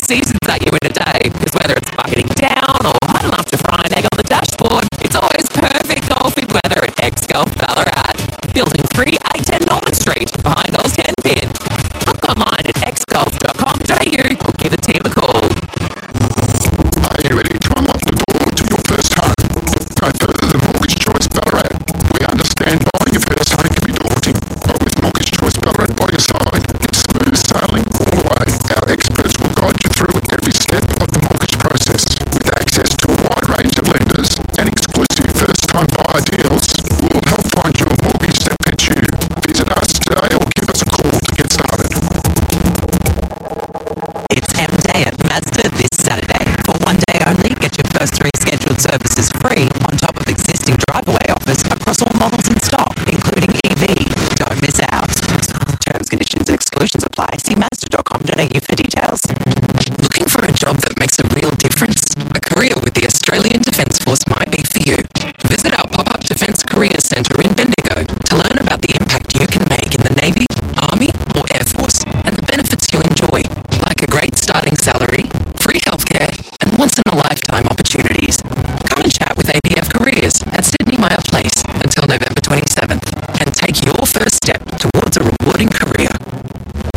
seasons at you in a day, because whether it's bucketing down or huddle up to fry an egg on the dashboard, it's always perfect golfing weather at X-Golf Ballarat. Building 3 810 Norman Street, behind Oz 10 Pin. Book online at xgolf.com.au or give the team a call. Are you ready to unlock the door to your first home? Go further than Mortgage Choice Ballarat. We understand buying your first home can be daunting, but with Mortgage Choice Ballarat by your side, it's smooth sailing all the way. Our experts will guide you through every step of the mortgage process. With access to a wide range of lenders and exclusive first-time buyer deals, we'll help find you a mortgage that fits you. Visit us today or give us a call to get started. It's M Day at Mazda this Saturday. For one day only, get your first 3 scheduled services free on top of existing drive-away offers across all models in stock, including EV. Don't miss out. Terms, conditions and exclusions apply. See Mazda.com.au for details. Looking for a job that makes a real difference? A career with the Australian Defence Force might be for you. Visit our pop-up Defence Career Centre in Bendigo to learn about the impact you can make in the Navy, Army or Air Force and the benefits you enjoy, like a great starting salary, free healthcare and once-in-a-lifetime opportunities. Come and chat with ADF Careers at Sydney Meyer Place until November 27th and take your first step to